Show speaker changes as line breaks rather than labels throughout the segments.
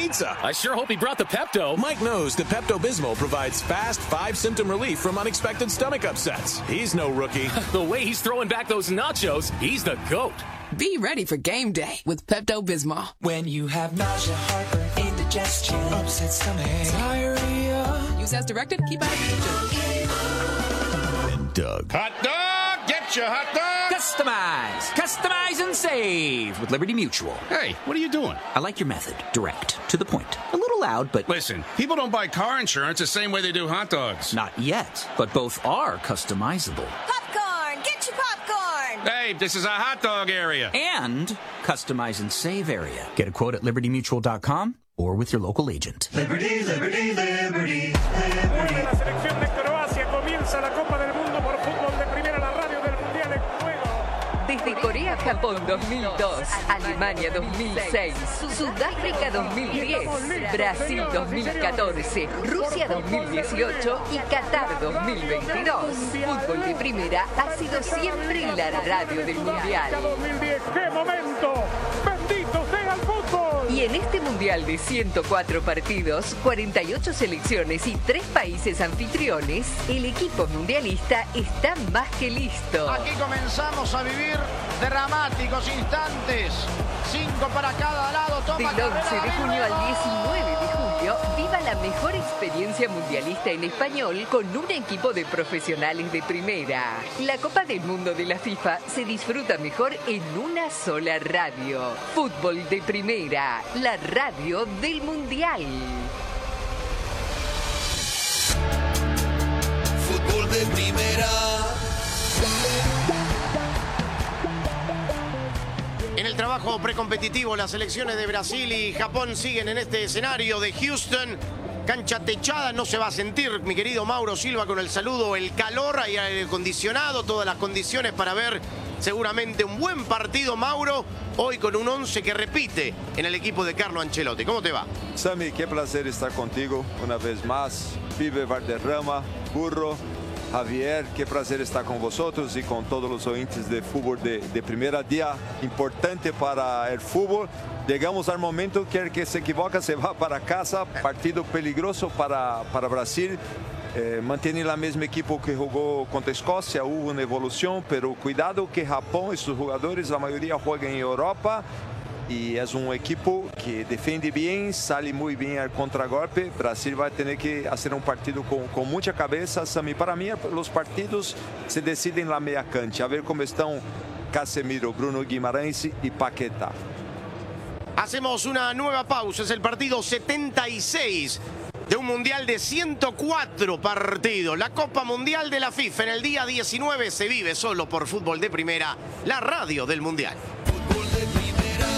pizza.
I sure hope he brought the Pepto.
Mike knows that Pepto-Bismol provides fast 5-symptom relief from unexpected stomach upsets. He's no rookie.
The way he's throwing back those nachos, he's the GOAT.
Be ready for game day with Pepto-Bismol.
When you have nausea, heartburn, indigestion, upset stomach, diarrhea.
Use as directed. Keep out of danger.
And Doug.
Hot dog! Get your hot dog!
Customize and save with Liberty Mutual.
Hey, what are you doing?
I like your method. Direct, to the point. A little loud, but...
Listen, people don't buy car insurance the same way they do hot dogs.
Not yet, but both are customizable.
Popcorn! Get your popcorn!
Hey, this is a hot dog area.
And customize and save area. Get a quote at libertymutual.com or with your local agent.
Liberty, liberty, liberty, liberty.
La selección de Croacia comienza la Copa del Mundo por fútbol de primera, la radio del Mundial en juego.
Desde Corea-Japón 2002, Alemania 2006, Sudáfrica 2010, Brasil 2014, Rusia 2018 y Qatar 2022. Fútbol de primera ha sido siempre la radio del Mundial.
2010, ¡qué momento! ¡Bendito sea el fútbol!
Y en este Mundial de 104 partidos, 48 selecciones y 3 países anfitriones, el equipo mundialista está más que listo.
Aquí comenzamos a vivir dramáticos instantes. 5 para cada lado. Toma
Del 11 de junio al 19 de julio, viva la mejor experiencia mundialista en español con un equipo de profesionales de primera. La Copa del Mundo de la FIFA se disfruta mejor en una sola radio. Fútbol de primera, la radio del Mundial.
Fútbol de primera.
En el trabajo precompetitivo, las selecciones de Brasil y Japón siguen en este escenario de Houston. Cancha techada, no se va a sentir, mi querido Mauro Silva, con el saludo, el calor, hay aire acondicionado, todas las condiciones para ver seguramente un buen partido, Mauro. Hoy con un 11 que repite en el equipo de Carlo Ancelotti. ¿Cómo te va?
Sammy, qué placer estar contigo una vez más. Pibe Valderrama, Burro, Javier, qué placer estar con vosotros y con todos los oyentes de fútbol de primera, día importante para el fútbol. Llegamos al momento que el que se equivoca se va para casa, partido peligroso para Brasil. Mantiene la misma equipo que jugó contra Escocia, hubo una evolución, pero cuidado que Japón y sus jugadores, la mayoría juegan en Europa. Y es un equipo que defiende bien, sale muy bien al contragolpe. Brasil va a tener que hacer un partido con mucha cabeza, Sammy. Para mí, los partidos se deciden en la media cancha. A ver cómo están Casemiro, Bruno Guimarães y Paquetá.
Hacemos una nueva pausa. Es el partido 76 de un mundial de 104 partidos. La Copa Mundial de la FIFA en el día 19 se vive solo por Fútbol de Primera, la radio del Mundial.
Fútbol de primera.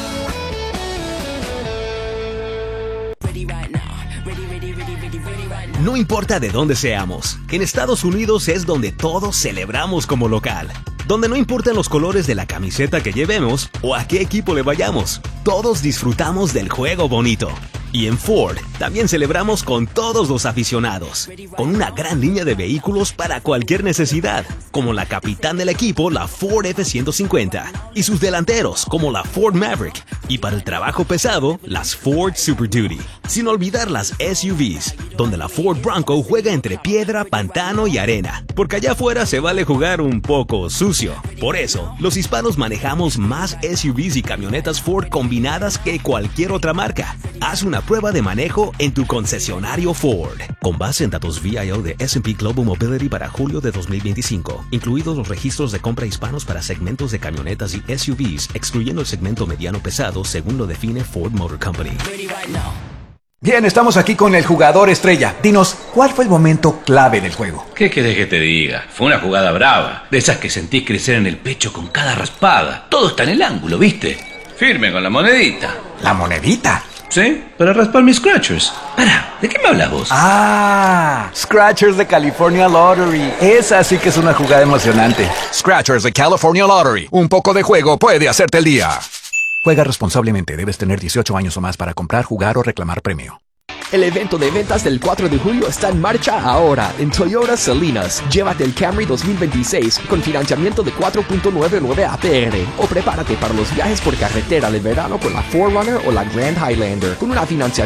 No importa de dónde seamos, en Estados Unidos es donde todos celebramos como local. Donde no importan los colores de la camiseta que llevemos o a qué equipo le vayamos, todos disfrutamos del juego bonito. Y en Ford también celebramos con todos los aficionados, con una gran línea de vehículos para cualquier necesidad, como la capitán del equipo, la Ford F-150, y sus delanteros, como la Ford Maverick, y para el trabajo pesado, las Ford Super Duty. Sin olvidar las SUVs, donde la Ford Bronco juega entre piedra, pantano y arena, porque allá afuera se vale jugar un poco sucio. Por eso, los hispanos manejamos más SUVs y camionetas Ford combinadas que cualquier otra marca. Haz una prueba de manejo en tu concesionario Ford. Con base en datos VIO de S&P Global Mobility para julio de 2025, incluidos los registros de compra hispanos para segmentos de camionetas y SUVs, excluyendo el segmento mediano pesado según lo define Ford Motor Company.
Bien, estamos aquí con el jugador estrella. Dinos, ¿cuál fue el momento clave del juego?
¿Qué querés que te diga? Fue una jugada brava, de esas que sentís crecer en el pecho con cada raspada. Todo está en el ángulo, ¿viste? Firme con la monedita.
¿La monedita?
Sí, para raspar mis scratchers. Pará, ¿de qué me hablas vos?
Ah, Scratchers de California Lottery. Esa sí que es una jugada emocionante.
Scratchers de California Lottery. Un poco de juego puede hacerte el día.
Juega responsablemente. Debes tener 18 años o más para comprar, jugar o reclamar premio.
El evento de ventas del 4 de julio está en marcha ahora en Toyota Salinas. Llévate el Camry 2026 con financiamiento de 4.99 APR o prepárate para los viajes por carretera de verano con la 4Runner o la Grand Highlander con una financiación